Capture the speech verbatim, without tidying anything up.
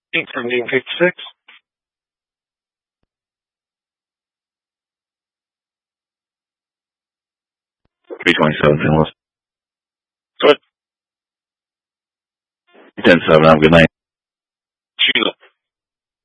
Eight seventeen fifty six. Three twenty seven, Saint Louis. Good. Ten seven. Have a good night.